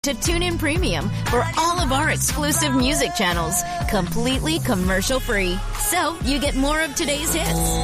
To TuneIn Premium for all of our exclusive music channels, completely commercial-free. So you get more of today's hits,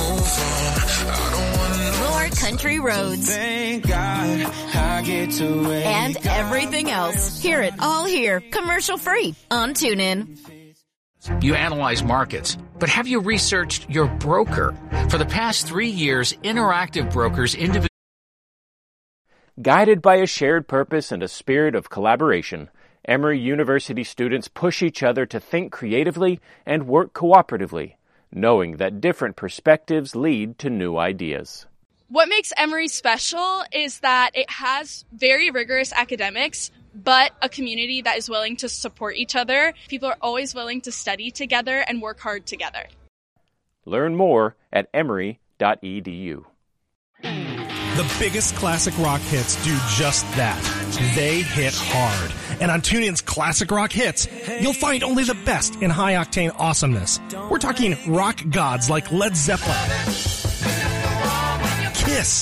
more country roads, Thank God I get to and everything else. Hear it all here, commercial-free on TuneIn. You analyze markets, but have you researched your broker? For the past 3 years, Interactive Brokers individually. Guided by a shared purpose and a spirit of collaboration, Emory University students push each other to think creatively and work cooperatively, knowing that different perspectives lead to new ideas. What makes Emory special is that it has very rigorous academics, but a community that is willing to support each other. People are always willing to study together and work hard together. Learn more at emory.edu. The biggest classic rock hits do just that. They hit hard. And on TuneIn's Classic Rock Hits, you'll find only the best in high-octane awesomeness. We're talking rock gods like Led Zeppelin, Kiss,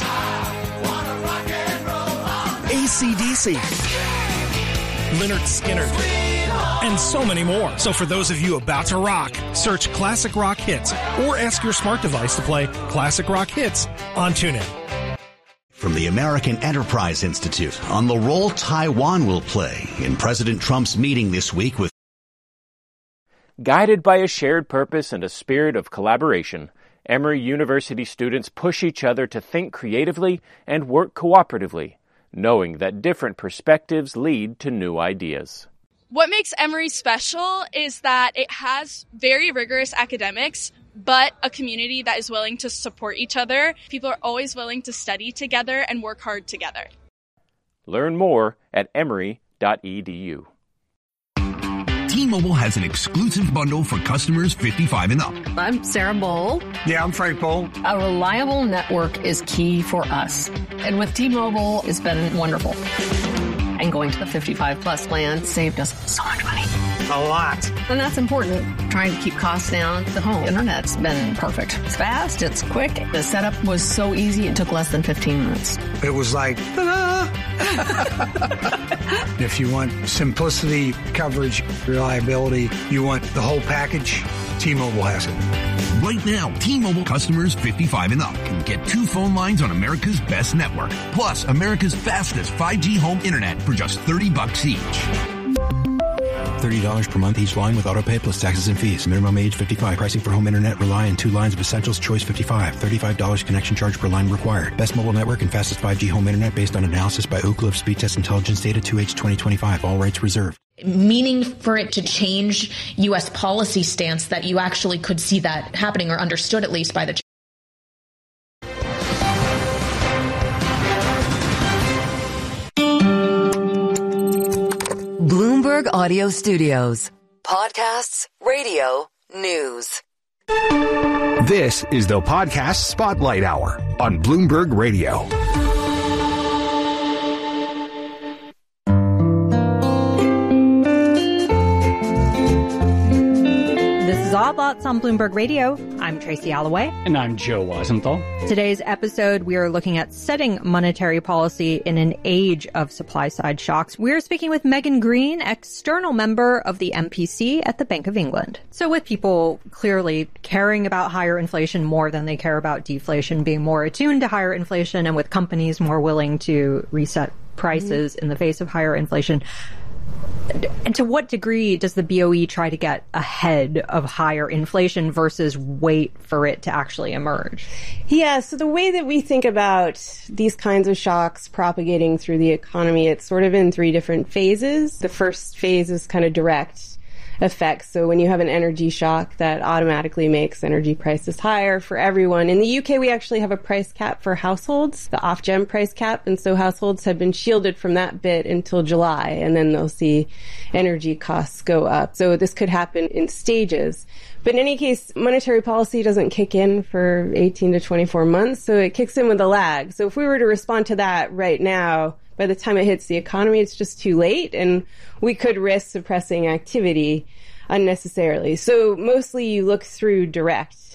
AC/DC, Lynyrd Skynyrd, and so many more. So for those of you about to rock, search Classic Rock Hits or ask your smart device to play Classic Rock Hits on TuneIn. From the American Enterprise Institute on the role Taiwan will play in President Trump's meeting this week with. Guided by a shared purpose and a spirit of collaboration, Emory University students push each other to think creatively and work cooperatively, knowing that different perspectives lead to new ideas. What makes Emory special is that it has very rigorous academics, but a community that is willing to support each other. People are always willing to study together and work hard together. Learn more at emory.edu. T-Mobile has an exclusive bundle for customers 55 and up. I'm Sarah Bowl. Yeah, I'm Frank Bowl. A reliable network is key for us. And with T-Mobile, it's been wonderful. And going to the 55 plus plan saved us so much money. A lot. And that's important. Trying to keep costs down. The home internet's been perfect. It's fast. It's quick. The setup was so easy. It took less than 15 minutes. It was like, ta-da! If you want simplicity, coverage, reliability, you want the whole package, T-Mobile has it. Right now, T-Mobile customers 55 and up can get 2 phone lines on America's best network, plus America's fastest 5G home internet for just $30 each. $30 per month each line with autopay plus taxes and fees. Minimum age 55. Pricing for home internet rely on 2 lines of Essentials Choice 55. $35 connection charge per line required. Best mobile network and fastest 5G home internet based on analysis by Ookla of Speed Test Intelligence data 2H 2025. All rights reserved. Meaning for it to change U.S. policy stance that you actually could see that happening, or understood at least by the Bloomberg Audio Studios. Podcasts, radio, news. This is the Podcast Spotlight Hour on Bloomberg Radio. This is Odd Lots on Bloomberg Radio. I'm Tracy Alloway. And I'm Joe Weisenthal. Today's episode, we are looking at setting monetary policy in an age of supply-side shocks. We're speaking with Megan Green, external member of the MPC at the Bank of England. So with people clearly caring about higher inflation more than they care about deflation, being more attuned to higher inflation, and with companies more willing to reset prices in the face of higher inflation, and to what degree does the BOE try to get ahead of higher inflation versus wait for it to actually emerge? Yeah, so the way that we think about these kinds of shocks propagating through the economy, it's sort of in 3 different phases. The first phase is kind of direct effects. So when you have an energy shock, that automatically makes energy prices higher for everyone. In the UK, we actually have a price cap for households, the off-gem price cap. And so households have been shielded from that bit until July, and then they'll see energy costs go up. So this could happen in stages. But in any case, monetary policy doesn't kick in for 18 to 24 months. So it kicks in with a lag. So if we were to respond to that right now, by the time it hits the economy, it's just too late, and we could risk suppressing activity unnecessarily. So mostly you look through direct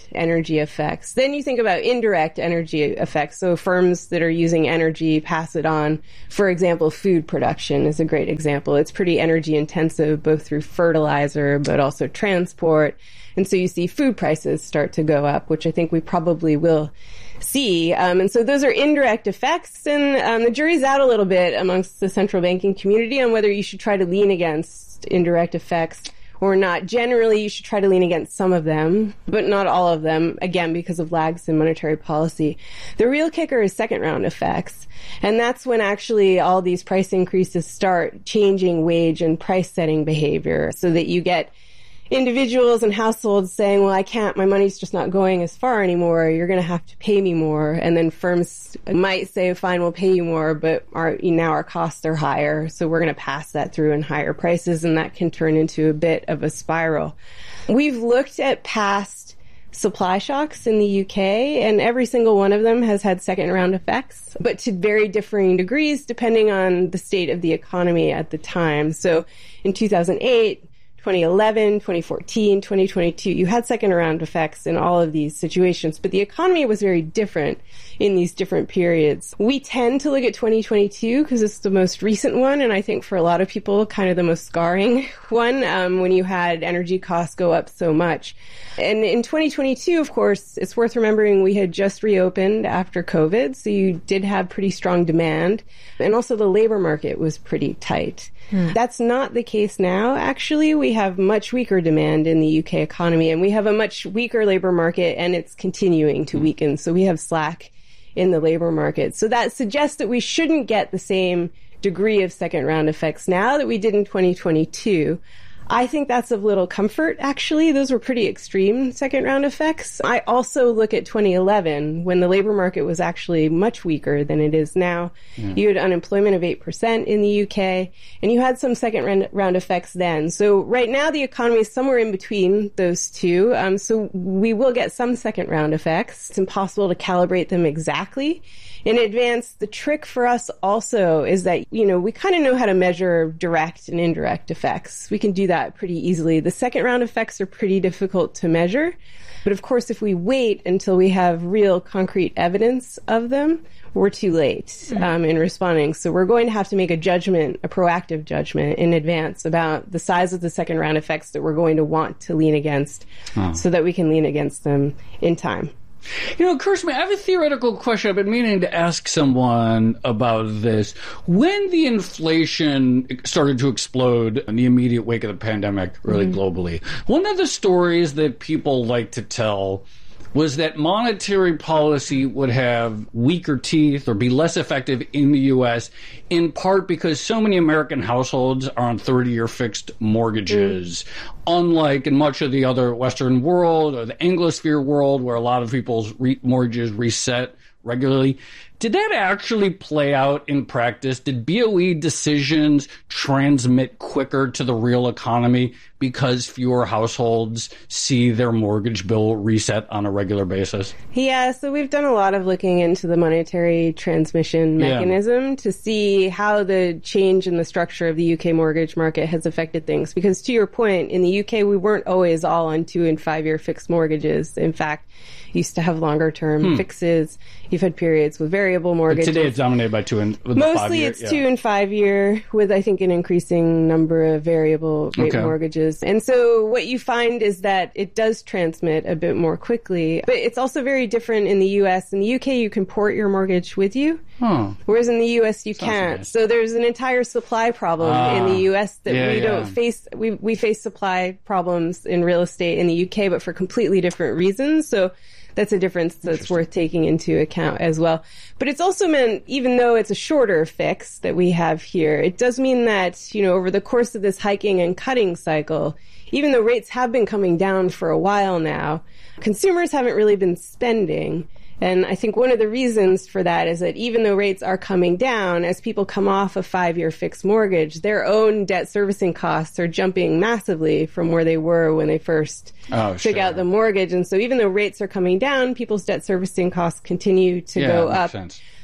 energy effects. Then you think about indirect energy effects. So firms that are using energy pass it on. For example, food production is a great example. It's pretty energy intensive, both through fertilizer, but also transport. And so you see food prices start to go up, which I think we probably will see. And so those are indirect effects. And the jury's out a little bit amongst the central banking community on whether you should try to lean against indirect effects or not. Generally, you should try to lean against some of them, but not all of them, again, because of lags in monetary policy. The real kicker is second round effects. And that's when actually all these price increases start changing wage and price setting behavior so that you get individuals and households saying, well, I can't, my money's just not going as far anymore. You're going to have to pay me more. And then firms might say, fine, we'll pay you more, but now our costs are higher. So we're going to pass that through in higher prices. And that can turn into a bit of a spiral. We've looked at past supply shocks in the UK, and every single one of them has had second round effects, but to very differing degrees depending on the state of the economy at the time. So in 2008, 2011, 2014, 2022, you had second round effects in all of these situations, but the economy was very different in these different periods. We tend to look at 2022 because it's the most recent one, and I think for a lot of people, kind of the most scarring one, when you had energy costs go up so much. And in 2022, of course, it's worth remembering we had just reopened after COVID, so you did have pretty strong demand, and also the labor market was pretty tight. That's not the case now, actually. We have much weaker demand in the UK economy, and we have a much weaker labor market, and it's continuing to weaken. So we have slack in the labor market. So that suggests that we shouldn't get the same degree of second round effects now that we did in 2022. I think that's of little comfort, actually. Those were pretty extreme second round effects. I also look at 2011 when the labor market was actually much weaker than it is now. You had unemployment of 8% in the UK, and you had some second round effects then. So right now the economy is somewhere in between those two. So we will get some second round effects. It's impossible to calibrate them exactly in advance. The trick for us also is that, we kind of know how to measure direct and indirect effects. We can do that pretty easily. The second round effects are pretty difficult to measure. But of course, if we wait until we have real concrete evidence of them, we're too late in responding. So we're going to have to make a judgment, a proactive judgment in advance about the size of the second round effects that we're going to want to lean against so that we can lean against them in time. It occurs to me, I have a theoretical question I've been meaning to ask someone about this. When the inflation started to explode in the immediate wake of the pandemic, really globally, one of the stories that people like to tell was that monetary policy would have weaker teeth or be less effective in the U.S., in part because so many American households are on 30-year fixed mortgages, unlike in much of the other Western world or the Anglosphere world where a lot of people's mortgages reset regularly. Did that actually play out in practice? Did BOE decisions transmit quicker to the real economy because fewer households see their mortgage bill reset on a regular basis? Yeah, so we've done a lot of looking into the monetary transmission mechanism to see how the change in the structure of the UK mortgage market has affected things. Because to your point, in the UK, we weren't always all on 2- and 5-year fixed mortgages. In fact, used to have longer term fixes. You've had periods with variable mortgages. But today it's dominated by 2 and 5 year. Mostly it's 2 and 5 year with, I think, an increasing number of variable rate mortgages. And so what you find is that it does transmit a bit more quickly. But it's also very different in the US. In the UK, you can port your mortgage with you. Whereas in the US, you can't. So there's an entire supply problem in the US that we don't face. We face supply problems in real estate in the UK, but for completely different reasons. So that's a difference that's worth taking into account as well. But it's also meant, even though it's a shorter fix that we have here, it does mean that, over the course of this hiking and cutting cycle, even though rates have been coming down for a while now, consumers haven't really been spending. And I think one of the reasons for that is that even though rates are coming down, as people come off a 5-year fixed mortgage, their own debt servicing costs are jumping massively from where they were when they first took out the mortgage. And so even though rates are coming down, people's debt servicing costs continue to go up.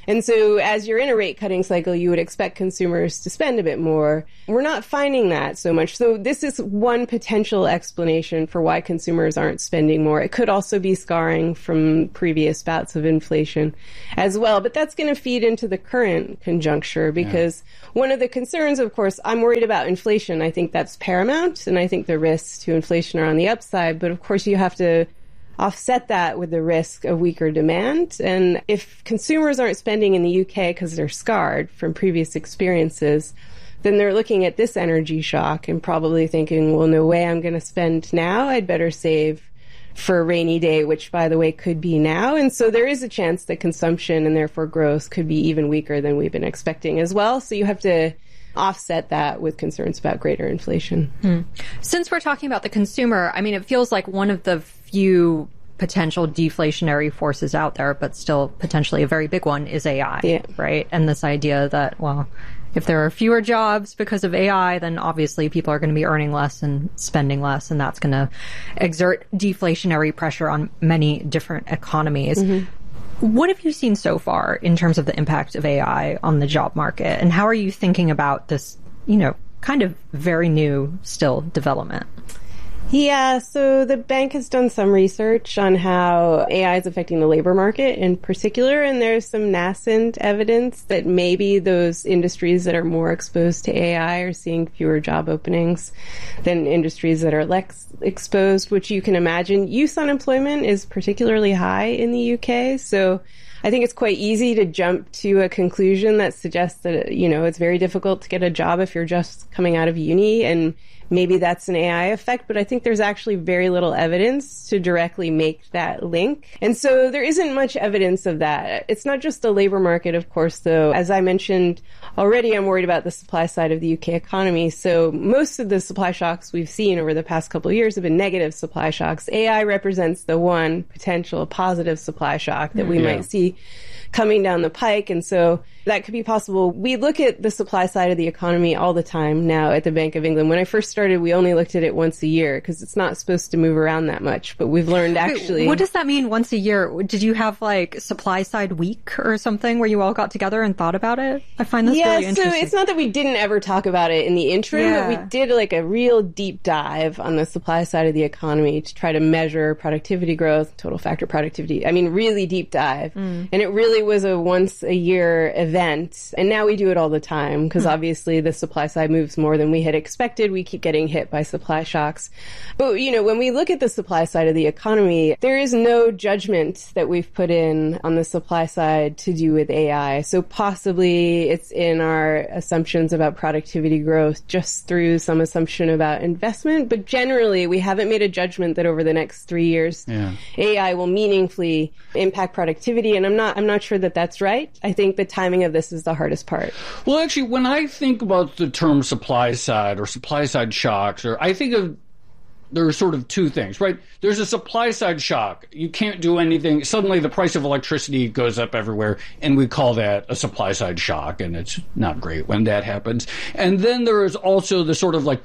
And so as you're in a rate cutting cycle, you would expect consumers to spend a bit more. We're not finding that so much. So this is one potential explanation for why consumers aren't spending more. It could also be scarring from previous bouts of inflation as well. But that's going to feed into the current conjuncture because one of the concerns, of course, I'm worried about inflation. I think that's paramount. And I think the risks to inflation are on the upside. But of course, you have to offset that with the risk of weaker demand. And if consumers aren't spending in the UK because they're scarred from previous experiences, then they're looking at this energy shock and probably thinking, well, no way I'm going to spend now. I'd better save for a rainy day, which, by the way, could be now. And so there is a chance that consumption and therefore growth could be even weaker than we've been expecting as well. So you have to offset that with concerns about greater inflation. Since we're talking about the consumer, I mean, it feels like one of the few potential deflationary forces out there, but still potentially a very big one, is AI, right? And this idea that, well, if there are fewer jobs because of AI, then obviously people are going to be earning less and spending less, and that's going to exert deflationary pressure on many different economies. What have you seen so far in terms of the impact of AI on the job market? And how are you thinking about this, you know, kind of very new still development? Yeah, so the bank has done some research on how AI is affecting the labor market in particular, and there's some nascent evidence that maybe those industries that are more exposed to AI are seeing fewer job openings than industries that are less exposed, which you can imagine. Youth unemployment is particularly high in the UK, so I think it's quite easy to jump to a conclusion that suggests that, you know, it's very difficult to get a job if you're just coming out of uni, and maybe that's an AI effect, but I think there's actually very little evidence to directly make that link. And so there isn't much evidence of that. It's not just the labor market, of course, though. As I mentioned already, I'm worried about the supply side of the UK economy. So most of the supply shocks we've seen over the past couple of years have been negative supply shocks. AI represents the one potential positive supply shock that we might see coming down the pike. And so that could be possible. We look at the supply side of the economy all the time now at the Bank of England. When I first started, we only looked at it once a year because it's not supposed to move around that much. But we've learned actually... Wait, what does that mean once a year? Did you have like supply side week or something where you all got together and thought about it? I find this really interesting. So it's not that we didn't ever talk about it in the interim, but we did like a real deep dive on the supply side of the economy to try to measure productivity growth, total factor productivity. I mean, really deep dive. And it really was a once a year event. And now we do it all the time because obviously the supply side moves more than we had expected. We keep getting hit by supply shocks. But, you know, when we look at the supply side of the economy, there is no judgment that we've put in on the supply side to do with AI. So possibly it's in our assumptions about productivity growth just through some assumption about investment. But generally, we haven't made a judgment that over the next 3 years, AI will meaningfully impact productivity. And I'm not sure that that's right. I think the timing of this is the hardest part. Well, actually, when I think about the term supply side or supply side shocks, or I think of there are sort of two things, right? There's a supply side shock. You can't do anything. Suddenly the price of electricity goes up everywhere, and we call that a supply side shock, and it's not great when that happens. And then there is also the sort of like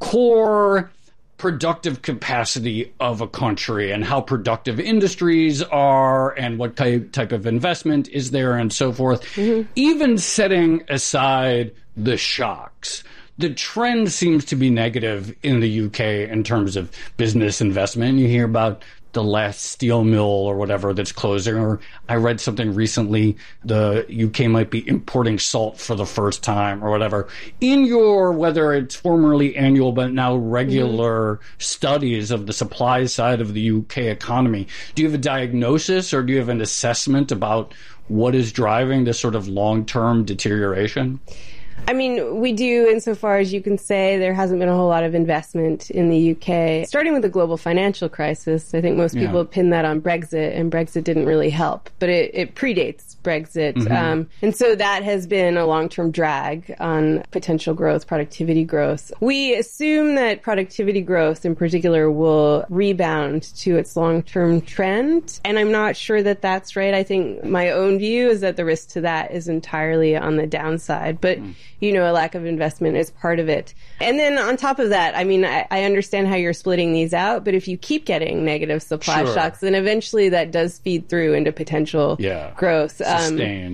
core productive capacity of a country and how productive industries are and what type of investment is there and so forth. Even setting aside the shocks, the trend seems to be negative in the UK in terms of business investment. You hear about the last steel mill or whatever that's closing, or I read something recently, the UK might be importing salt for the first time or whatever. In your, whether it's formerly annual but now regular studies of the supply side of the UK economy, do you have a diagnosis or do you have an assessment about what is driving this sort of long-term deterioration? I mean, we do, insofar as you can say there hasn't been a whole lot of investment in the UK. Starting with the global financial crisis, I think most people pin that on Brexit, and Brexit didn't really help. But it predates Brexit. And so that has been a long-term drag on potential growth, productivity growth. We assume that productivity growth in particular will rebound to its long-term trend. And I'm not sure that that's right. I think my own view is that the risk to that is entirely on the downside. But you know, a lack of investment is part of it. And then on top of that, I mean, I understand how you're splitting these out, but if you keep getting negative supply shocks, then eventually that does feed through into potential growth. Sustained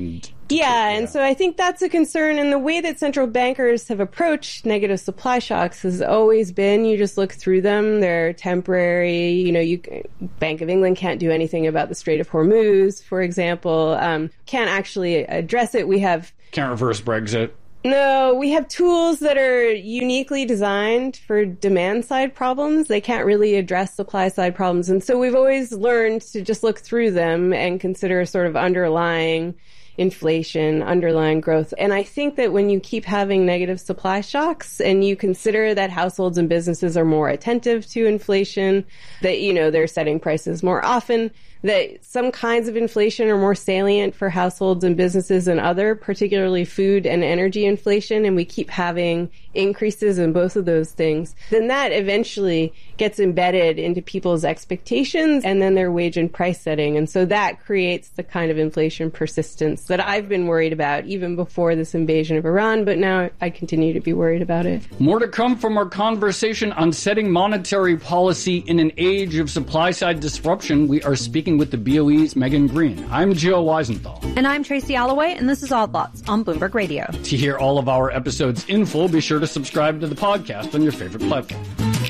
Yeah, and so I think that's a concern. And the way that central bankers have approached negative supply shocks has always been you just look through them. They're temporary. Bank of England can't do anything about the Strait of Hormuz, for example. Can't actually address it. Can't reverse Brexit. No, we have tools that are uniquely designed for demand side problems. They can't really address supply side problems. And so we've always learned to just look through them and consider sort of underlying inflation, underlying growth. And I think that when you keep having negative supply shocks and you consider that households and businesses are more attentive to inflation, that, they're setting prices more often, that some kinds of inflation are more salient for households and businesses than other, particularly food and energy inflation, and we keep having increases in both of those things, then that eventually gets embedded into people's expectations and then their wage and price setting. And so that creates the kind of inflation persistence that I've been worried about even before this invasion of Iran, but now I continue to be worried about it. More to come from our conversation on setting monetary policy in an age of supply-side disruption. We are speaking with the BOE's Megan Green. I'm Joe Weisenthal. And I'm Tracy Alloway, and this is Odd Lots on Bloomberg Radio. To hear all of our episodes in full, be sure to subscribe to the podcast on your favorite platform.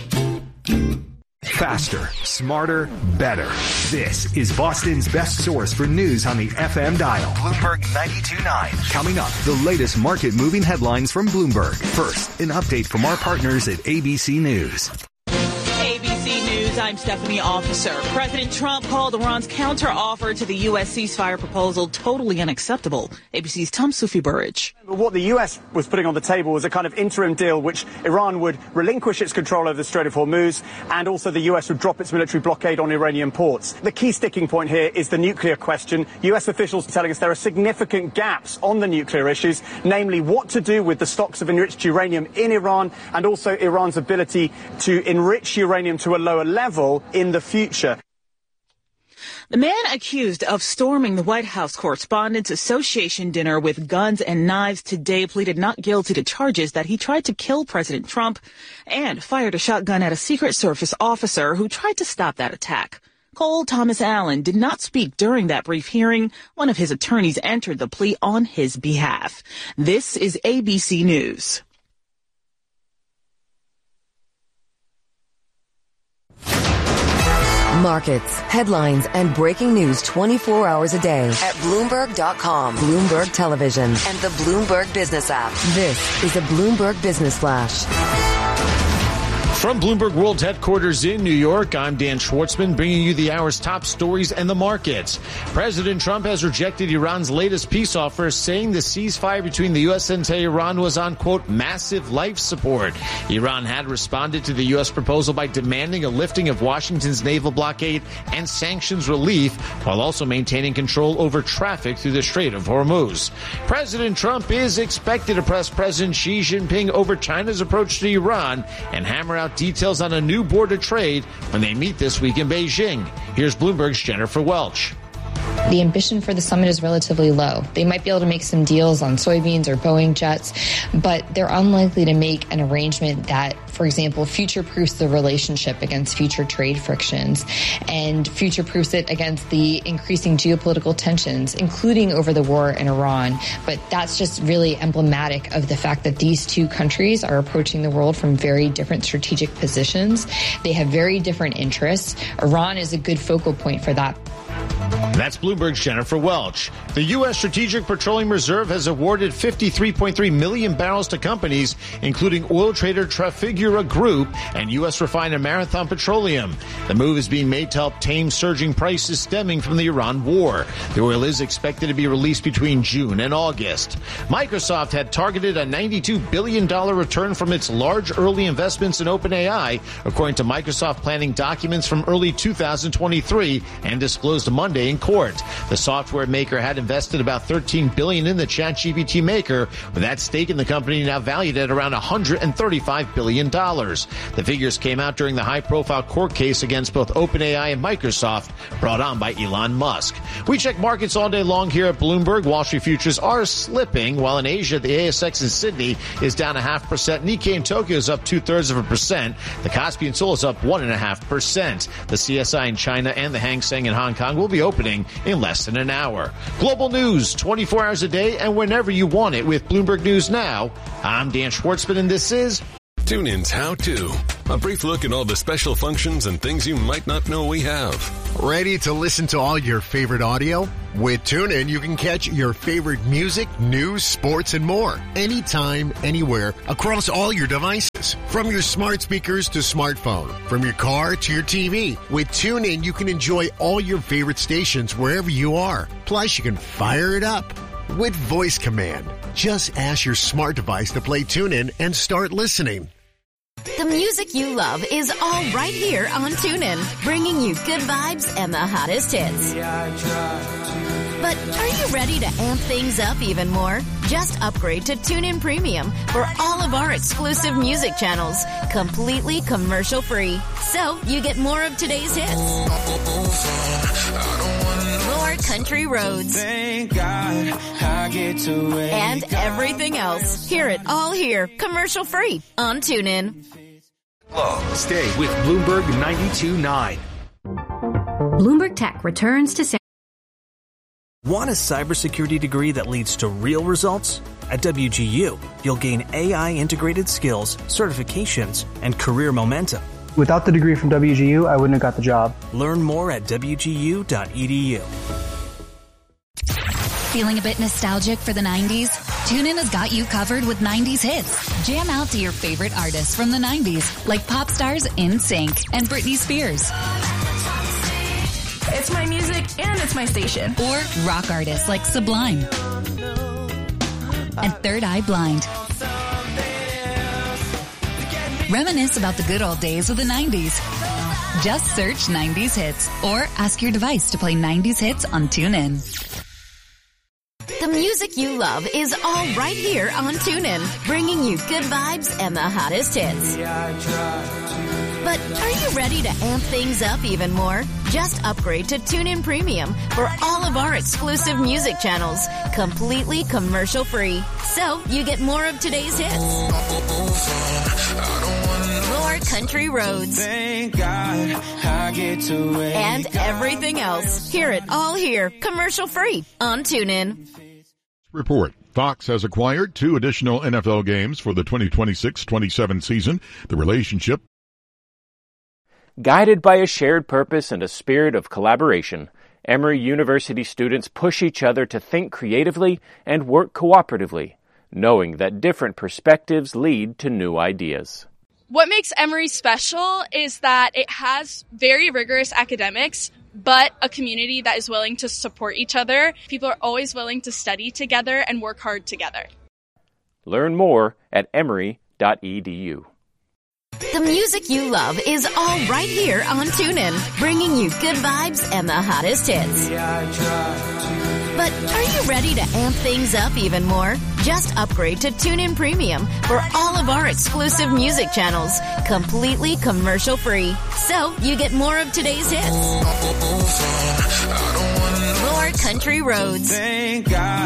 Faster, smarter, better. This is Boston's best source for news on the FM dial. Bloomberg 92.9. Coming up, the latest market-moving headlines from Bloomberg. First, an update from our partners at ABC News. ABC News, I'm Stephanie Officer. President Trump called Iran's counteroffer to the U.S. ceasefire proposal totally unacceptable. ABC's Tom Sufi-Burridge. What the U.S. was putting on the table was a kind of interim deal which Iran would relinquish its control over the Strait of Hormuz, and also the U.S. would drop its military blockade on Iranian ports. The key sticking point here is the nuclear question. U.S. officials are telling us there are significant gaps on the nuclear issues, namely what to do with the stocks of enriched uranium in Iran and also Iran's ability to enrich uranium to a lower level in the future. The man accused of storming the White House Correspondents' Association dinner with guns and knives today pleaded not guilty to charges that he tried to kill President Trump and fired a shotgun at a Secret Service officer who tried to stop that attack. Cole Thomas Allen did not speak during that brief hearing. One of his attorneys entered the plea on his behalf. This is ABC News. Markets, headlines, and breaking news 24 hours a day at Bloomberg.com, Bloomberg Television, and the Bloomberg Business app. This is a Bloomberg Business Flash. From Bloomberg World Headquarters in New York, I'm Dan Schwartzman, bringing you the hour's top stories and the markets. President Trump has rejected Iran's latest peace offer, saying the ceasefire between the U.S. and Tehran was on, quote, massive life support. Iran had responded to the U.S. proposal by demanding a lifting of Washington's naval blockade and sanctions relief, while also maintaining control over traffic through the Strait of Hormuz. President Trump is expected to press President Xi Jinping over China's approach to Iran and hammer out details on a new border trade when they meet this week in Beijing. Here's Bloomberg's Jennifer Welch. The ambition for the summit is relatively low. They might be able to make some deals on soybeans or Boeing jets, but they're unlikely to make an arrangement that, for example, future-proofs the relationship against future trade frictions and future-proofs it against the increasing geopolitical tensions, including over the war in Iran. But that's just really emblematic of the fact that these two countries are approaching the world from very different strategic positions. They have very different interests. Iran is a good focal point for that. That's Bloomberg's Jennifer Welch. The U.S. Strategic Petroleum Reserve has awarded 53.3 million barrels to companies, including oil trader Trafigura Group and U.S. refiner Marathon Petroleum. The move is being made to help tame surging prices stemming from the Iran war. The oil is expected to be released between June and August. Microsoft had targeted a $92 billion return from its large early investments in OpenAI, according to Microsoft planning documents from early 2023 and disclosed Monday in court. The software maker had invested about $13 billion in the ChatGPT maker, with that stake in the company now valued at around $135 billion. The figures came out during the high-profile court case against both OpenAI and Microsoft, brought on by Elon Musk. We check markets all day long here at Bloomberg. Wall Street futures are slipping, while in Asia, the ASX in Sydney is down 0.5%. Nikkei in Tokyo is up 0.2%. The Kospi in Seoul is up 1.5%. The CSI in China and the Hang Seng in Hong Kong will be opening happening in less than an hour. Global news 24 hours a day and whenever you want it with Bloomberg News Now. I'm Dan Schwartzman, and this is TuneIn's How To. A brief look at all the special functions and things you might not know we have. Ready to listen to all your favorite audio? With TuneIn, you can catch your favorite music, news, sports, and more. Anytime, anywhere, across all your devices. From your smart speakers to smartphone. From your car to your TV. With TuneIn, you can enjoy all your favorite stations wherever you are. Plus, you can fire it up with voice command. Just ask your smart device to play TuneIn and start listening. The music you love is all right here on TuneIn, bringing you good vibes and the hottest hits. But are you ready to amp things up even more? Just upgrade to TuneIn Premium for all of our exclusive music channels, completely commercial-free. So you get more of today's hits, more country roads, and everything else. Hear it all here, commercial-free on TuneIn. Stay with Bloomberg 92.9. Bloomberg Tech returns to Want a cybersecurity degree that leads to real results? At WGU, you'll gain AI-integrated skills, certifications, and career momentum. Without the degree from WGU, I wouldn't have got the job. Learn more at wgu.edu. Feeling a bit nostalgic for the 90s? TuneIn has got you covered with 90s hits. Jam out to your favorite artists from the 90s, like pop stars NSYNC and Britney Spears. It's my music and it's my station. Or rock artists like Sublime and Third Eye Blind. Reminisce about the good old days of the 90s. Just search 90s hits or ask your device to play 90s hits on TuneIn. The music you love is all right here on TuneIn, bringing you good vibes and the hottest hits. But are you ready to amp things up even more? Just upgrade to TuneIn Premium for all of our exclusive music channels, completely commercial-free. So you get more of today's hits, more country roads, and everything else. Hear it all here, commercial-free on TuneIn. Report. Fox has acquired 2 additional NFL games for the 2026-27 season. The relationship. Guided by a shared purpose and a spirit of collaboration, Emory University students push each other to think creatively and work cooperatively, knowing that different perspectives lead to new ideas. What makes Emory special is that it has very rigorous academics, but a community that is willing to support each other. People are always willing to study together and work hard together. Learn more at emory.edu. The music you love is all right here on TuneIn, bringing you good vibes and the hottest hits. But are you ready to amp things up even more? Just upgrade to TuneIn Premium for all of our exclusive music channels, completely commercial-free. So you get more of today's hits, more country roads, and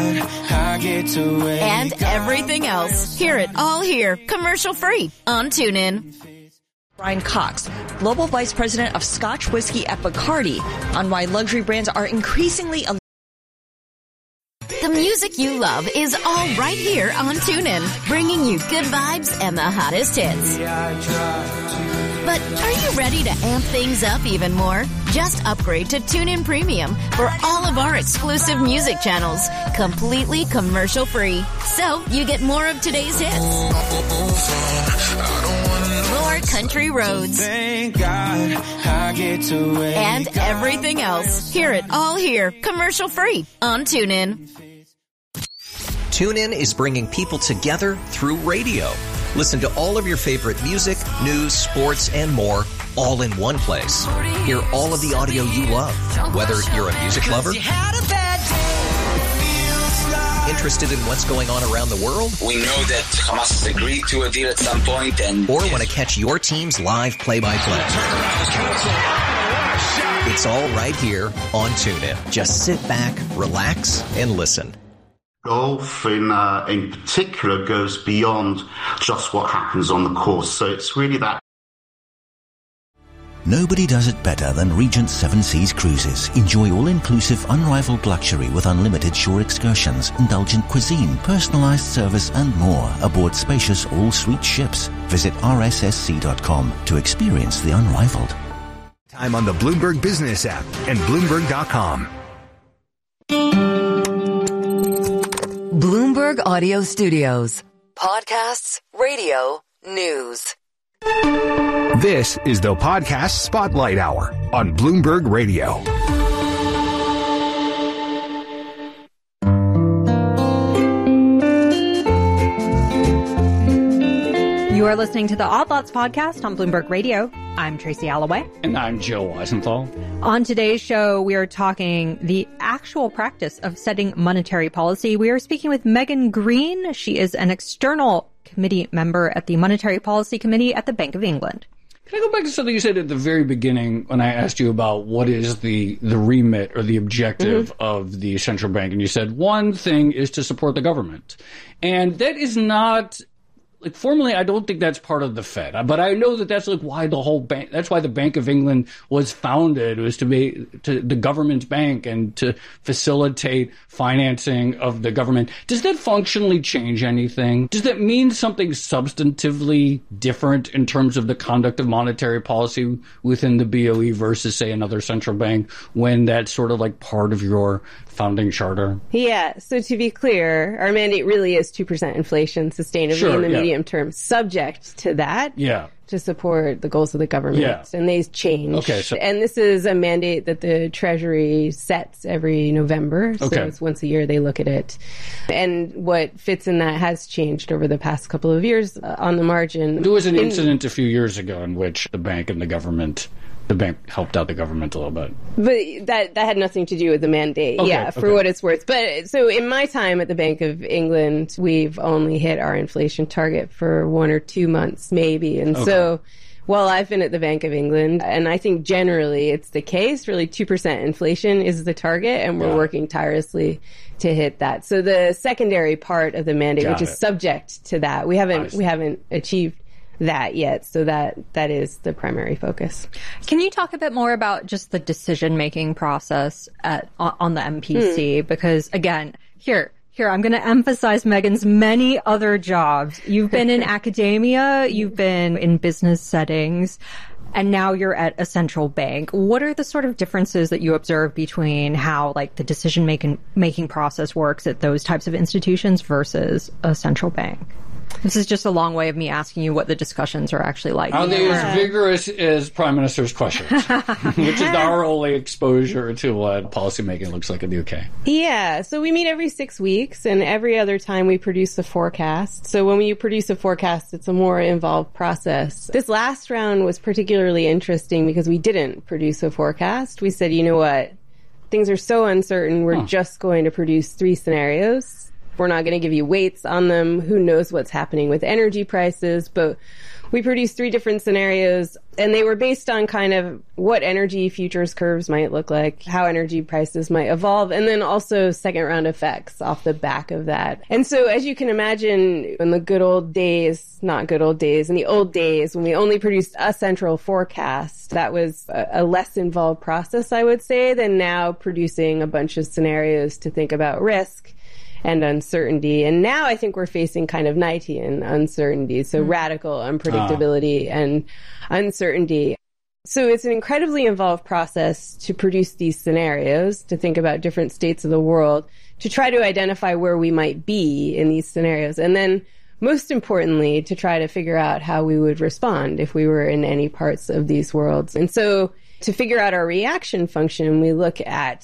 everything else. Hear it all here, commercial-free on TuneIn. Brian Cox, Global Vice President of Scotch Whiskey at Bacardi, on why luxury brands are increasingly The music you love is all right here on TuneIn, bringing you good vibes and the hottest hits. But are you ready to amp things up even more? Just upgrade to TuneIn Premium for all of our exclusive music channels, completely commercial-free. So you get more of today's hits, more country roads, and everything else. Hear it all here, commercial-free on TuneIn. TuneIn is bringing people together through radio. Listen to all of your favorite music, news, sports, and more, all in one place. Hear all of the audio you love, whether you're a music lover, interested in what's going on around the world, we know that Hamas has agreed to a deal at some point, and or want to catch your team's live play-by-play. It's all right here on TuneIn. Just sit back, relax, and listen. Golf in particular goes beyond just what happens on the course. So it's really that. Nobody does it better than Regent Seven Seas Cruises. Enjoy all-inclusive, unrivaled luxury with unlimited shore excursions, indulgent cuisine, personalized service, and more aboard spacious all-suite ships. Visit rssc.com to experience the unrivaled. Time on the Bloomberg Business app and Bloomberg.com. Bloomberg Audio Studios. Podcasts, radio, news. This is the Podcast Spotlight Hour on Bloomberg Radio. You are listening to the Odd Lots podcast on Bloomberg Radio. I'm Tracy Alloway. And I'm Joe Weisenthal. On today's show, we are talking the actual practice of setting monetary policy. We are speaking with Megan Green. She is an external committee member at the Monetary Policy Committee at the Bank of England. Can I go back to something you said at the very beginning when I asked you about what is the remit or the objective of the central bank? And you said one thing is to support the government. And that is not... Like, formally, I don't think that's part of the Fed, but I know that that's like why the whole bank, that's why the Bank of England was founded, was to be the government's bank and to facilitate financing of the government. Does that functionally change anything? Does that mean something substantively different in terms of the conduct of monetary policy within the BOE versus, say, another central bank when that's sort of like part of your founding charter? Yeah. So to be clear, our mandate really is 2% inflation sustainably in the medium term, subject to that. Yeah. To support the goals of the government. Yeah. And they change. Okay, and this is a mandate that the Treasury sets every November. So it's once a year they look at it. And what fits in that has changed over the past couple of years on the margin. There was an incident a few years ago in which the bank and the bank helped out the government a little bit. But that had nothing to do with the mandate, for what it's worth. But so in my time at the Bank of England, we've only hit our inflation target for 1 or 2 months, maybe. And so while I've been at the Bank of England, and I think generally it's the case, really 2% inflation is the target, and we're working tirelessly to hit that. So the secondary part of the mandate, which is subject to that, we haven't achieved that yet. So that is the primary focus. Can you talk a bit more about just the decision-making process on the MPC? Because again, here, I'm going to emphasize Megan's many other jobs. You've been in academia, you've been in business settings, and now you're at a central bank. What are the sort of differences that you observe between how like the decision-making process works at those types of institutions versus a central bank? This is just a long way of me asking you what the discussions are actually like. Are they as vigorous as Prime Minister's questions? Which is our only exposure to what policymaking looks like in the UK. Yeah, so we meet every 6 weeks, and every other time we produce a forecast. So when you produce a forecast, it's a more involved process. This last round was particularly interesting because we didn't produce a forecast. We said, you know what, things are so uncertain, we're just going to produce 3 scenarios. We're not going to give you weights on them. Who knows what's happening with energy prices? But we produced 3 different scenarios, and they were based on kind of what energy futures curves might look like, how energy prices might evolve, and then also second round effects off the back of that. And so as you can imagine, in the good old days, not good old days, in the old days when we only produced a central forecast, that was a less involved process, I would say, than now producing a bunch of scenarios to think about risk and uncertainty. And now I think we're facing kind of Knightian uncertainty, so radical unpredictability and uncertainty. So it's an incredibly involved process to produce these scenarios, to think about different states of the world, to try to identify where we might be in these scenarios. And then most importantly, to try to figure out how we would respond if we were in any parts of these worlds. And so to figure out our reaction function, we look at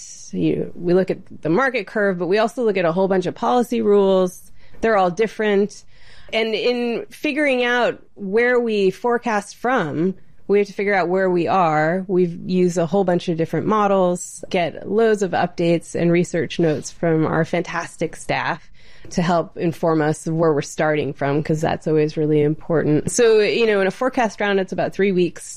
the market curve, but we also look at a whole bunch of policy rules. They're all different. And in figuring out where we forecast from, we have to figure out where we are. We've used a whole bunch of different models, get loads of updates and research notes from our fantastic staff to help inform us of where we're starting from, because that's always really important. So, in a forecast round, it's about 3 weeks.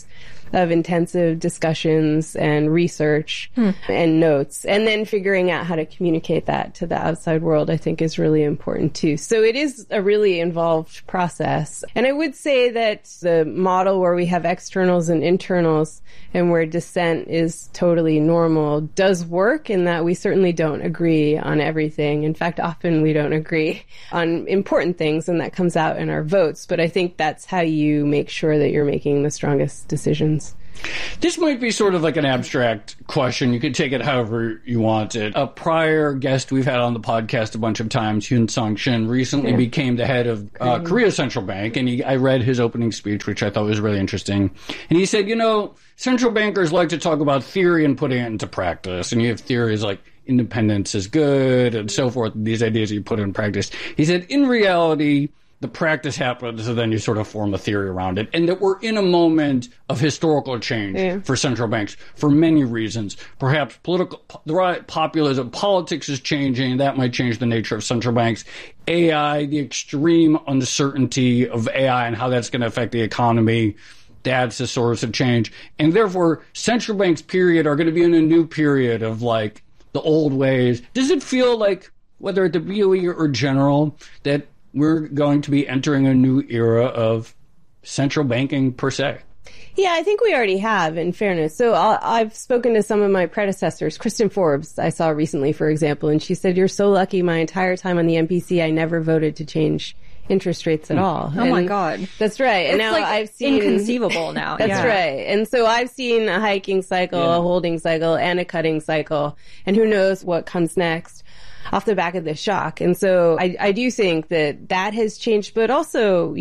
of intensive discussions and research and notes. And then figuring out how to communicate that to the outside world, I think, is really important too. So it is a really involved process. And I would say that the model where we have externals and internals and where dissent is totally normal does work, in that we certainly don't agree on everything. In fact, often we don't agree on important things, and that comes out in our votes. But I think that's how you make sure that you're making the strongest decisions. This might be sort of like an abstract question. You could take it however you want it. A prior guest we've had on the podcast a bunch of times, Hyun Sung Shin, recently became the head of Korea Central Bank, and I read his opening speech, which I thought was really interesting. And he said, central bankers like to talk about theory and putting it into practice. And you have theories like independence is good and so forth, these ideas you put in practice. He said, in reality, the practice happens, and then you sort of form a theory around it. And that we're in a moment of historical change for central banks for many reasons. Perhaps populism, politics is changing. That might change the nature of central banks. AI, the extreme uncertainty of AI and how that's going to affect the economy. That's the source of change. And therefore, central banks, period, are going to be in a new period of like the old ways. Does it feel like, whether at the BOE or general, that we're going to be entering a new era of central banking per se? Yeah, I think we already have, in fairness. So I've spoken to some of my predecessors. Kristen Forbes, I saw recently, for example, and she said, "You're so lucky. My entire time on the MPC, I never voted to change interest rates at all." Oh, my God. That's right. And it's now I've seen... inconceivable now. That's right. And so I've seen a hiking cycle, a holding cycle, and a cutting cycle. And who knows what comes next off the back of this shock. And so I do think that has changed, but also,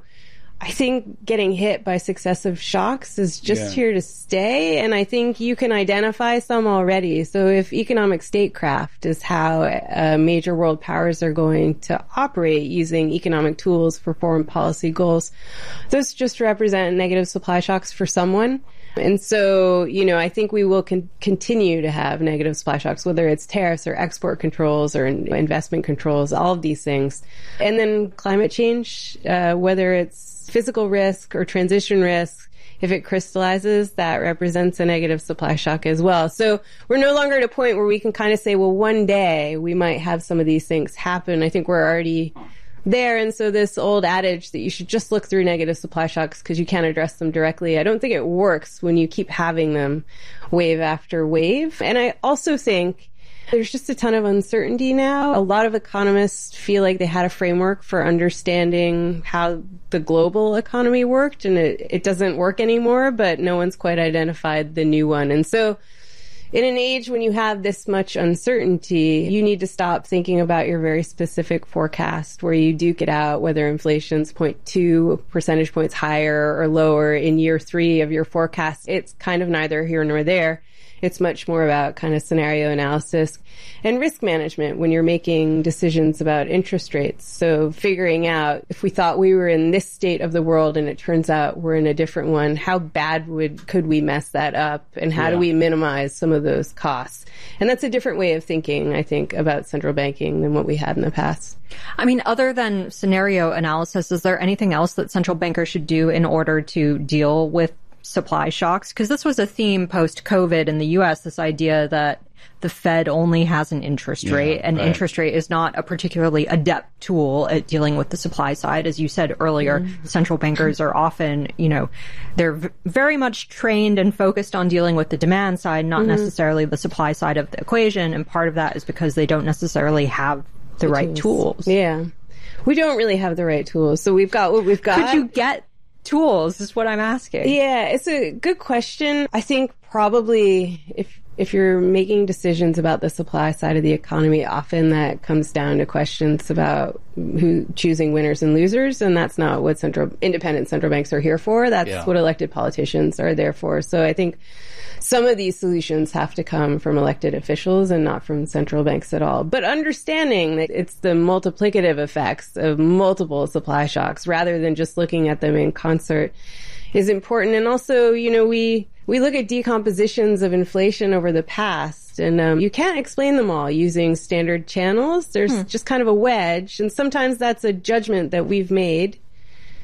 I think getting hit by successive shocks is just here to stay. And I think you can identify some already. So if economic statecraft is how major world powers are going to operate using economic tools for foreign policy goals, those just represent negative supply shocks for someone. And so, I think we will continue to have negative supply shocks, whether it's tariffs or export controls or investment controls, all of these things. And then climate change, whether it's physical risk or transition risk, if it crystallizes, that represents a negative supply shock as well. So we're no longer at a point where we can kind of say, well, one day we might have some of these things happen. I think we're already there. And so this old adage that you should just look through negative supply shocks because you can't address them directly, I don't think it works when you keep having them wave after wave. And I also think there's just a ton of uncertainty now. A lot of economists feel like they had a framework for understanding how the global economy worked, and it doesn't work anymore, but no one's quite identified the new one. And so in an age when you have this much uncertainty, you need to stop thinking about your very specific forecast where you duke it out, whether inflation's 0.2 percentage points higher or lower in year 3 of your forecast. It's kind of neither here nor there. It's much more about kind of scenario analysis and risk management when you're making decisions about interest rates. So figuring out if we thought we were in this state of the world and it turns out we're in a different one, how bad could we mess that up, and how do we minimize some of those costs? And that's a different way of thinking, I think, about central banking than what we had in the past. I mean, other than scenario analysis, is there anything else that central bankers should do in order to deal with supply shocks? Because this was a theme post-COVID in the U.S., this idea that the Fed only has an interest rate, and interest rate is not a particularly adept tool at dealing with the supply side. As you said earlier, central bankers are often, they're very much trained and focused on dealing with the demand side, not necessarily the supply side of the equation. And part of that is because they don't necessarily have the right tools. Yeah. We don't really have the right tools. So we've got what we've got. Could you get tools is what I'm asking. Yeah, it's a good question. I think probably if you're making decisions about the supply side of the economy, often that comes down to questions about who choosing winners and losers, and that's not what independent central banks are here for. That's what elected politicians are there for. So I think some of these solutions have to come from elected officials and not from central banks at all. But understanding that it's the multiplicative effects of multiple supply shocks rather than just looking at them in concert is important. And also, we look at decompositions of inflation over the past, and you can't explain them all using standard channels. There's just kind of a wedge, and sometimes that's a judgment that we've made.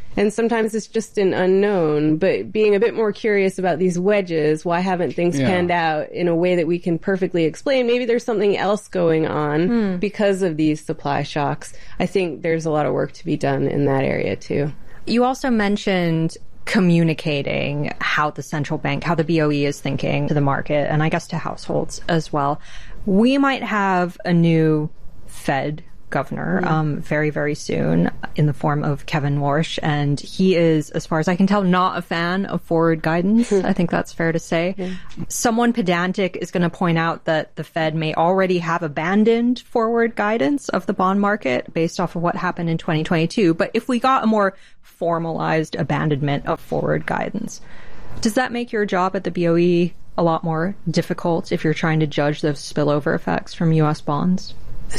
And sometimes it's just an unknown, but being a bit more curious about these wedges, why haven't things panned out in a way that we can perfectly explain? Maybe there's something else going on because of these supply shocks. I think there's a lot of work to be done in that area too. You also mentioned communicating how the central bank, how the BOE is thinking to the market, and I guess to households as well. We might have a new Fed governor very, very soon in the form of Kevin Warsh. And he is, as far as I can tell, not a fan of forward guidance. I think that's fair to say. Someone pedantic is going to point out that the Fed may already have abandoned forward guidance of the bond market based off of what happened in 2022. But if we got a more formalized abandonment of forward guidance, does that make your job at the BOE a lot more difficult if you're trying to judge those spillover effects from U.S. bonds?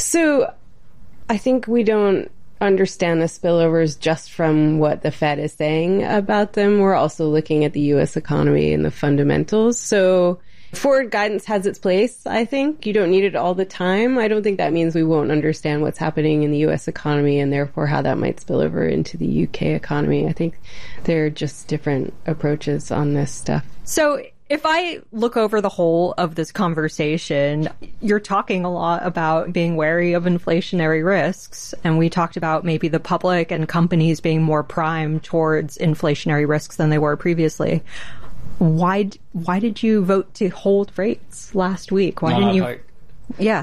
So I think we don't understand the spillovers just from what the Fed is saying about them. We're also looking at the U.S. economy and the fundamentals. So forward guidance has its place, I think. You don't need it all the time. I don't think that means we won't understand what's happening in the U.S. economy and therefore how that might spill over into the U.K. economy. I think they're just different approaches on this stuff. So if I look over the whole of this conversation, you're talking a lot about being wary of inflationary risks. And we talked about maybe the public and companies being more primed towards inflationary risks than they were previously. Why did you vote to hold rates last week? Why didn't you? Yeah.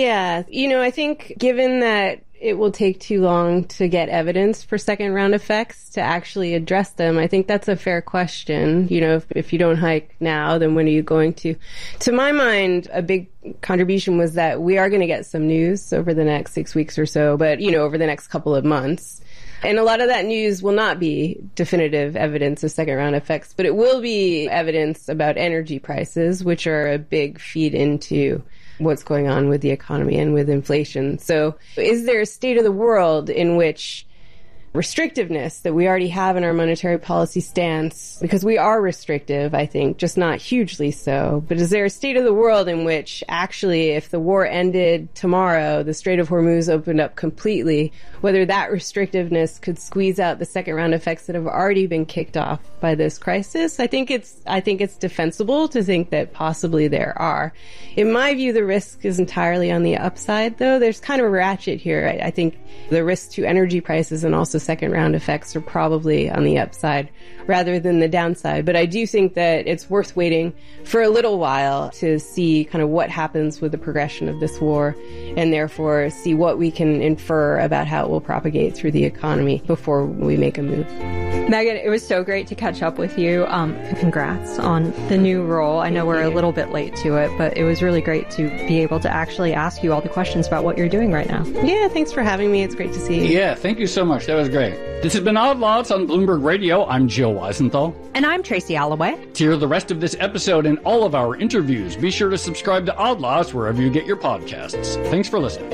You know, I think given that it will take too long to get evidence for second round effects to actually address them, I think that's a fair question. You know, if you don't hike now, then when are you going to? To my mind, a big contribution was that we are going to get some news over the next 6 weeks or so, but, you know, over the next couple of months. And a lot of that news will not be definitive evidence of second round effects, but it will be evidence about energy prices, which are a big feed into what's going on with the economy and with inflation. So is there a state of the world in which restrictiveness that we already have in our monetary policy stance, because we are restrictive, I think, just not hugely so, but is there a state of the world in which actually if the war ended tomorrow, the Strait of Hormuz opened up completely, whether that restrictiveness could squeeze out the second round effects that have already been kicked off by this crisis? I think it's defensible to think that possibly there are. In my view, the risk is entirely on the upside, though. There's kind of a ratchet here. I think the risk to energy prices and also second round effects are probably on the upside rather than the downside. But I do think that it's worth waiting for a little while to see kind of what happens with the progression of this war and therefore see what we can infer about how it will propagate through the economy before we make a move. Megan, it was so great to catch up with you. Congrats on the new role. I know we're a little bit late to it, but it was really great to be able to actually ask you all the questions about what you're doing right now. Yeah, thanks for having me. It's great to see you. Yeah, thank you so much. That was great. This has been Odd Lots on Bloomberg Radio. I'm Joe Weisenthal. And I'm Tracy Alloway. To hear the rest of this episode and all of our interviews, be sure to subscribe to Odd Lots wherever you get your podcasts. Thanks for listening.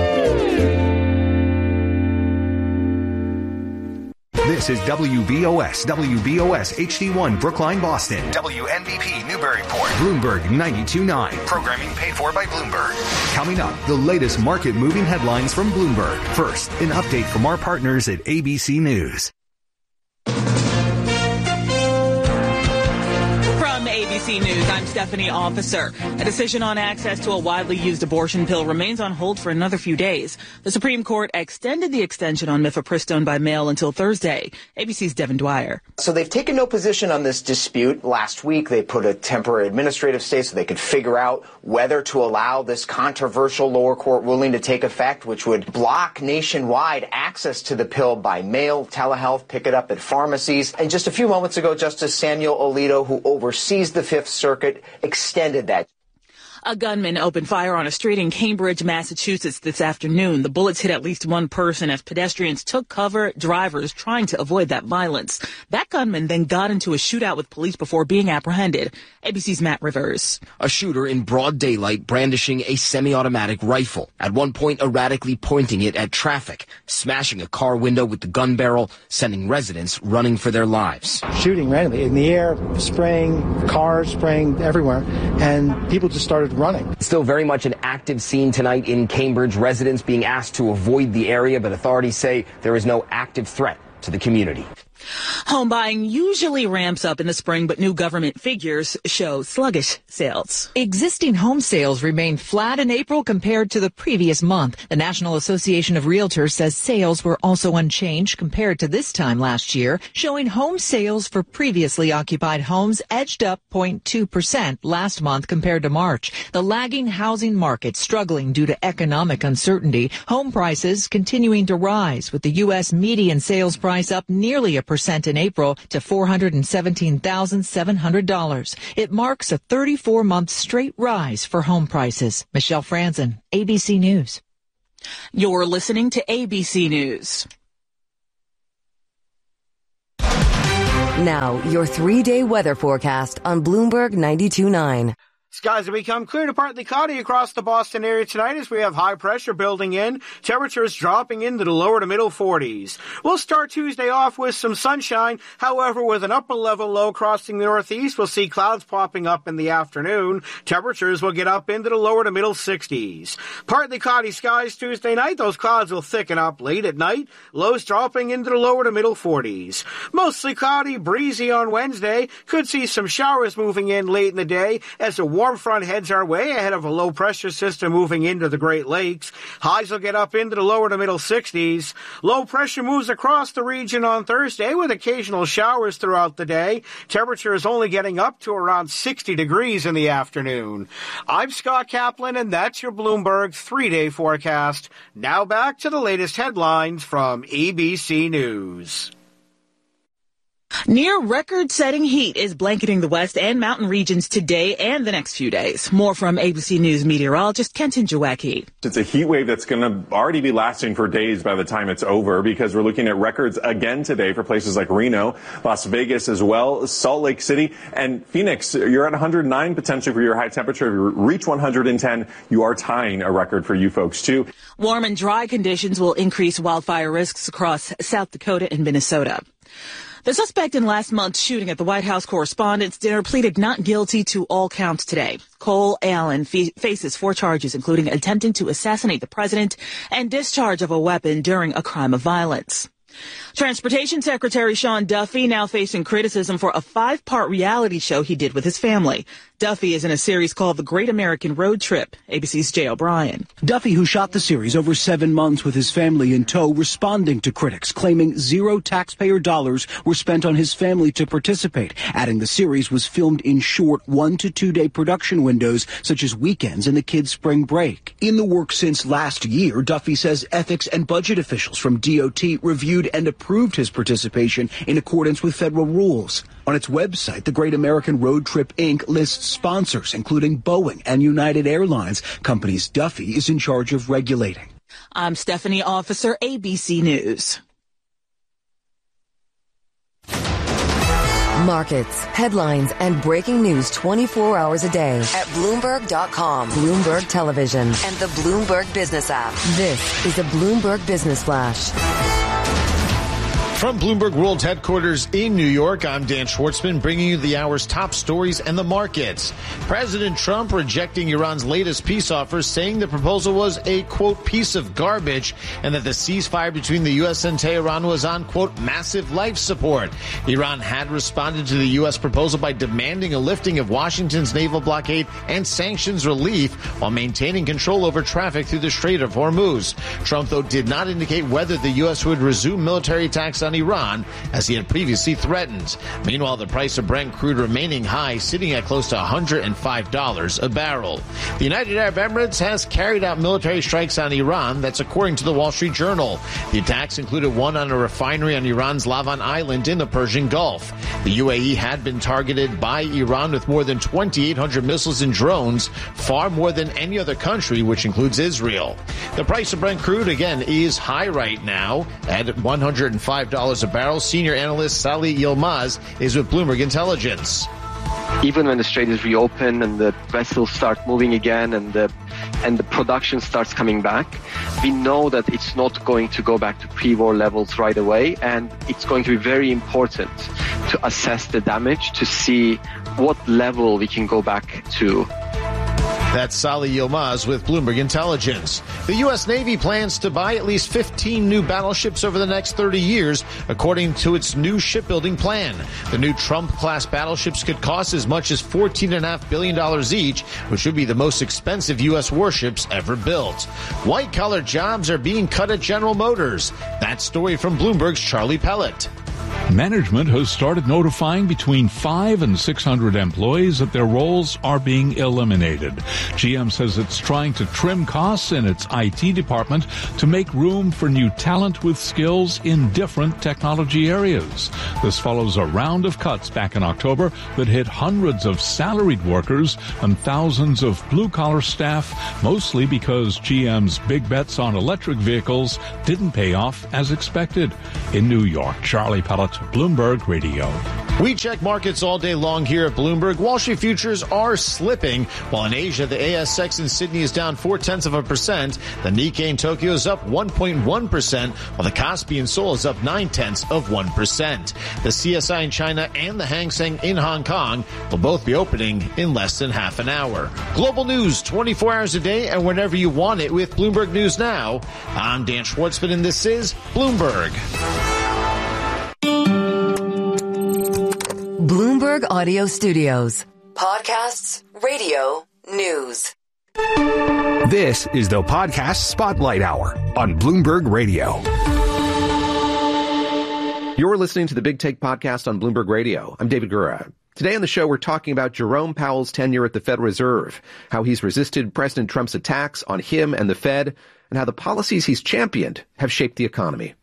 This is WBOS HD1 Brookline, Boston. WNBP Newburyport. Bloomberg 92.9. Programming paid for by Bloomberg. Coming up, the latest market moving headlines from Bloomberg. First, an update from our partners at ABC News. ABC News, I'm Stephanie Officer. A decision on access to a widely used abortion pill remains on hold for another few days. The Supreme Court extended the extension on mifepristone by mail until Thursday. ABC's Devin Dwyer. So they've taken no position on this dispute. Last week, they put a temporary administrative stay so they could figure out whether to allow this controversial lower court ruling to take effect, which would block nationwide access to the pill by mail, telehealth, pick it up at pharmacies. And just a few moments ago, Justice Samuel Alito, who oversees the Fifth Circuit, extended that. A gunman opened fire on a street in Cambridge, Massachusetts this afternoon. The bullets hit at least one person as pedestrians took cover, drivers trying to avoid that violence. That gunman then got into a shootout with police before being apprehended. ABC's Matt Rivers. A shooter in broad daylight brandishing a semi-automatic rifle, at one point erratically pointing it at traffic, smashing a car window with the gun barrel, sending residents running for their lives. Shooting randomly in the air, spraying, cars spraying everywhere, and people just started running. Still very much an active scene tonight in Cambridge. Residents being asked to avoid the area, but authorities say there is no active threat to the community. Home buying usually ramps up in the spring, but new government figures show sluggish sales. Existing home sales remained flat in April compared to the previous month. The National Association of Realtors says sales were also unchanged compared to this time last year, showing home sales for previously occupied homes edged up 0.2% last month compared to March. The lagging housing market struggling due to economic uncertainty. Home prices continuing to rise, with the U.S. median sales price up nearly 1% in April to $417,700. It marks a 34-month straight rise for home prices. Michelle Franzen, ABC News. You're listening to ABC News. Now, your 3-day weather forecast on Bloomberg 92.9. Skies will become clear to partly cloudy across the Boston area tonight as we have high pressure building in. Temperatures dropping into the lower to middle 40s. We'll start Tuesday off with some sunshine. However, with an upper level low crossing the northeast, we'll see clouds popping up in the afternoon. Temperatures will get up into the lower to middle 60s. Partly cloudy skies Tuesday night. Those clouds will thicken up late at night. Lows dropping into the lower to middle 40s. Mostly cloudy, breezy on Wednesday. Could see some showers moving in late in the day as the warm front heads our way ahead of a low pressure system moving into the Great Lakes. Highs will get up into the lower to middle 60s. Low pressure moves across the region on Thursday with occasional showers throughout the day. Temperature is only getting up to around 60 degrees in the afternoon. I'm Scott Kaplan, and that's your Bloomberg 3-day forecast. Now back to the latest headlines from ABC News. Near record-setting heat is blanketing the west and mountain regions today and the next few days. More from ABC News meteorologist Kenton Jawacki. It's a heat wave that's going to already be lasting for days by the time it's over, because we're looking at records again today for places like Reno, Las Vegas as well, Salt Lake City, and Phoenix. You're at 109 potentially for your high temperature. If you reach 110, you are tying a record for you folks too. Warm and dry conditions will increase wildfire risks across South Dakota and Minnesota. The suspect in last month's shooting at the White House Correspondents' Dinner pleaded not guilty to all counts today. Cole Allen faces 4 charges, including attempting to assassinate the president and discharge of a weapon during a crime of violence. Transportation Secretary Sean Duffy now facing criticism for a 5-part reality show he did with his family. Duffy is in a series called The Great American Road Trip. ABC's Jay O'Brien. Duffy, who shot the series over 7 months with his family in tow, responding to critics, claiming $0 taxpayer dollars were spent on his family to participate, adding the series was filmed in short 1 to 2 day production windows, such as weekends and the kids' spring break. In the work since last year, Duffy says ethics and budget officials from DOT reviewed and approved his participation in accordance with federal rules. On its website, the Great American Road Trip, Inc. lists sponsors, including Boeing and United Airlines, companies Duffy is in charge of regulating. I'm Stephanie Officer, ABC News. Markets, headlines, and breaking news 24 hours a day at Bloomberg.com, Bloomberg Television, and the Bloomberg Business app. This is a Bloomberg Business Flash. From Bloomberg World Headquarters in New York, I'm Dan Schwartzman, bringing you the hour's top stories and the markets. President Trump rejecting Iran's latest peace offer, saying the proposal was a, quote, piece of garbage, and that the ceasefire between the U.S. and Tehran was on, quote, massive life support. Iran had responded to the U.S. proposal by demanding a lifting of Washington's naval blockade and sanctions relief while maintaining control over traffic through the Strait of Hormuz. Trump, though, did not indicate whether the U.S. would resume military attacks on Iran, as he had previously threatened. Meanwhile, the price of Brent crude remaining high, sitting at close to $105 a barrel. The United Arab Emirates has carried out military strikes on Iran. That's according to the Wall Street Journal. The attacks included one on a refinery on Iran's Lavan Island in the Persian Gulf. The UAE had been targeted by Iran with more than 2,800 missiles and drones, far more than any other country, which includes Israel. The price of Brent crude, again, is high right now at $105 a barrel. Senior analyst Salih Yilmaz is with Bloomberg Intelligence. Even when the strait is reopened and the vessels start moving again and the production starts coming back, we know that it's not going to go back to pre-war levels right away, and it's going to be very important to assess the damage to see what level we can go back to. That's Sally Yilmaz with Bloomberg Intelligence. The U.S. Navy plans to buy at least 15 new battleships over the next 30 years, according to its new shipbuilding plan. The new Trump-class battleships could cost as much as $14.5 billion each, which would be the most expensive U.S. warships ever built. White-collar jobs are being cut at General Motors. That story from Bloomberg's Charlie Pellet. Management has started notifying between 500 and 600 employees that their roles are being eliminated. GM says it's trying to trim costs in its IT department to make room for new talent with skills in different technology areas. This follows a round of cuts back in October that hit hundreds of salaried workers and thousands of blue-collar staff, mostly because GM's big bets on electric vehicles didn't pay off as expected. In New York, Charlie Pellet, Bloomberg Radio. We check markets all day long here at Bloomberg. Wall Street futures are slipping, while in Asia, the ASX in Sydney is down 0.4%. The Nikkei in Tokyo is up 1.1%, while the Kospi in Seoul is up 0.9%. The CSI in China and the Hang Seng in Hong Kong will both be opening in less than half an hour. Global news 24 hours a day and whenever you want it with Bloomberg News Now. I'm Dan Schwartzman, and this is Bloomberg. Bloomberg Audio Studios. Podcasts, radio, news. This is the Podcast Spotlight Hour on Bloomberg Radio. You're listening to the Big Take Podcast on Bloomberg Radio. I'm David Gura. Today on the show, we're talking about Jerome Powell's tenure at the Federal Reserve, how he's resisted President Trump's attacks on him and the Fed, and how the policies he's championed have shaped the economy.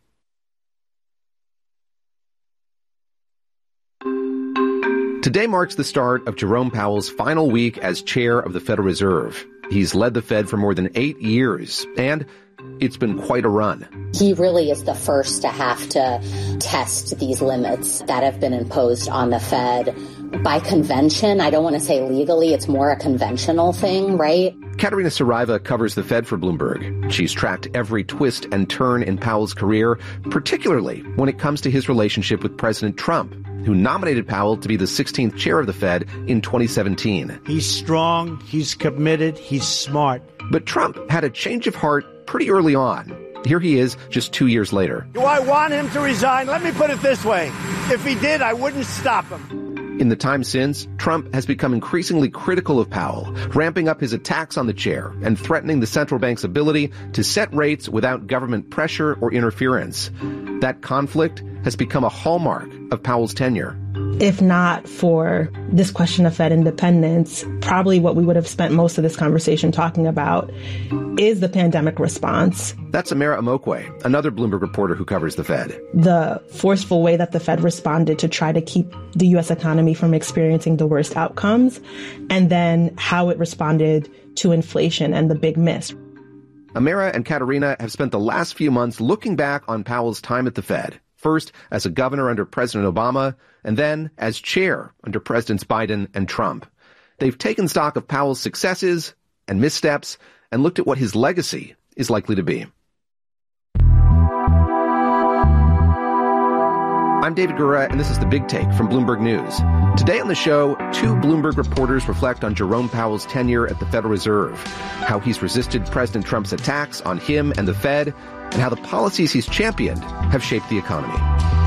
Today marks the start of Jerome Powell's final week as chair of the Federal Reserve. He's led the Fed for more than 8 years, and it's been quite a run. He really is the first to have to test these limits that have been imposed on the Fed by convention. I don't want to say legally, it's more a conventional thing, right? Katerina Saraiva covers the Fed for Bloomberg. She's tracked every twist and turn in Powell's career, particularly when it comes to his relationship with President Trump, who nominated Powell to be the 16th chair of the Fed in 2017. He's strong, he's committed, he's smart. But Trump had a change of heart pretty early on. Here he is just 2 years later. Do I want him to resign? Let me put it this way. If he did, I wouldn't stop him. In the time since, Trump has become increasingly critical of Powell, ramping up his attacks on the chair and threatening the central bank's ability to set rates without government pressure or interference. That conflict has become a hallmark of Powell's tenure. If not for this question of Fed independence, probably what we would have spent most of this conversation talking about is the pandemic response. That's Amira Amokwe, another Bloomberg reporter who covers the Fed. The forceful way that the Fed responded to try to keep the U.S. economy from experiencing the worst outcomes, and then how it responded to inflation and the big miss. Amira and Katerina have spent the last few months looking back on Powell's time at the Fed, first as a governor under President Obama, and then as chair under Presidents Biden and Trump. They've taken stock of Powell's successes and missteps and looked at what his legacy is likely to be. I'm David Gura, and this is The Big Take from Bloomberg News. Today on the show, two Bloomberg reporters reflect on Jerome Powell's tenure at the Federal Reserve, how he's resisted President Trump's attacks on him and the Fed, and how the policies he's championed have shaped the economy.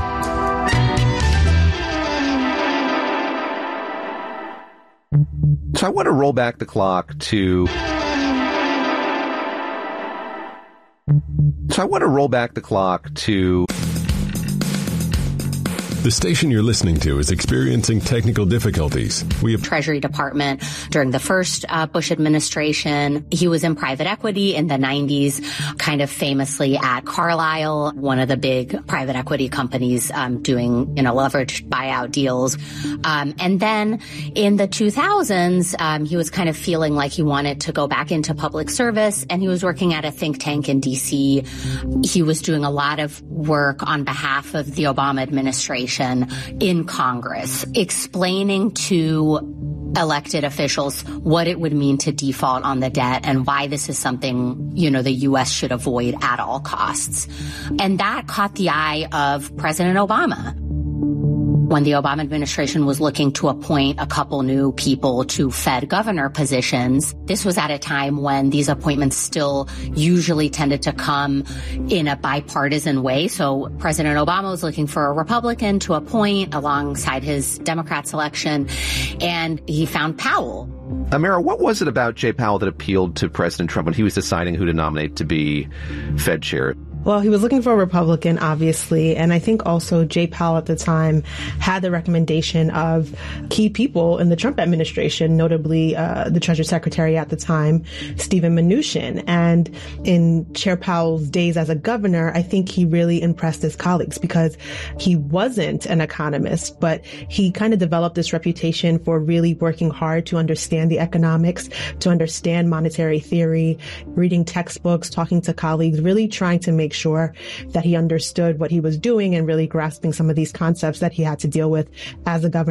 So I want to roll back the clock to... The station you're listening to is experiencing technical difficulties. We have Treasury Department during the first Bush administration. He was in private equity in the 90s, kind of famously at Carlyle, one of the big private equity companies doing, leveraged buyout deals. And then in the 2000s, he was kind of feeling like he wanted to go back into public service, and he was working at a think tank in D.C. He was doing a lot of work on behalf of the Obama administration in Congress, explaining to elected officials what it would mean to default on the debt and why this is something, the U.S. should avoid at all costs. And that caught the eye of President Obama. when the Obama administration was looking to appoint a couple new people to Fed governor positions, this was at a time when these appointments still usually tended to come in a bipartisan way. So President Obama was looking for a Republican to appoint alongside his Democrat selection, and he found Powell. Amara, what was it about Jay Powell that appealed to President Trump when he was deciding who to nominate to be Fed chair? Well, he was looking for a Republican, obviously, and I think also Jay Powell at the time had the recommendation of key people in the Trump administration, notably the Treasury Secretary at the time, Steven Mnuchin. And in Chair Powell's days as a governor, I think he really impressed his colleagues because he wasn't an economist, but he kind of developed this reputation for really working hard to understand the economics, to understand monetary theory, reading textbooks, talking to colleagues, really trying to make sure that he understood what he was doing and really grasping some of these concepts that he had to deal with as a governor.